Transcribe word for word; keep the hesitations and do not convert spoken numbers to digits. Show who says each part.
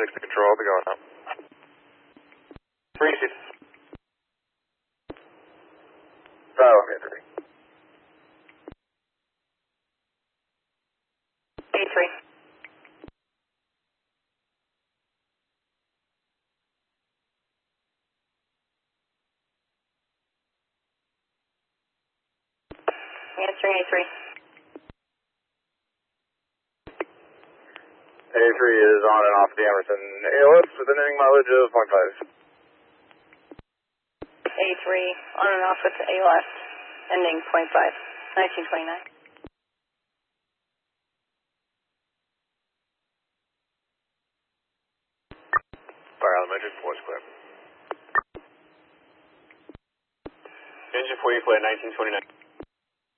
Speaker 1: six to control, I'll be going up. Three seats. Bravo, I'm three.
Speaker 2: A three. Answering A three.
Speaker 1: A three is on and off the Emerson A L S with an ending mileage of point five.
Speaker 2: A three on and off with the A L S, ending point five, nineteen twenty-nine.
Speaker 1: Fire elementary, voice clear. Engine for you, flight nineteen twenty-nine.